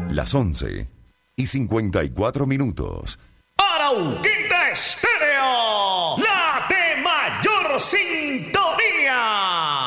Las 11:54. Arauquita Estéreo, la de mayor sintonía.